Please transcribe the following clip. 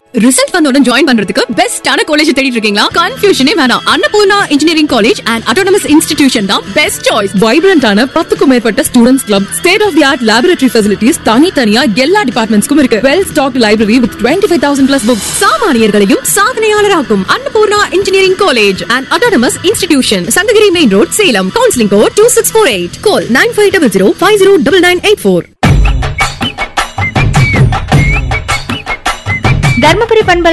Result வந்தோட join பண்றதுக்கு பெஸ்டான college தேடிட்டு இருக்கீங்களா? கன்ஃபியூஷனே வேணாம். Annapurna engineering college and autonomous institution தான் பெஸ்ட் சாய்ஸ். வைப்ரண்டான 10க்கும் மேற்பட்ட students club, state of the art laboratory facilities, தனித்தனியா எல்லா டிபார்ட்மெண்ட்ஸ்க்கும் இருக்கு. Well stocked library with 25,000 plus books. சாமானியர்களையும் சாதனையாளராக்கும் Annapurna engineering college and autonomous institution, Sankagiri main road, Salem. Counselling code 2648. கால் 9500509984. தர்மபுரி பண்பலை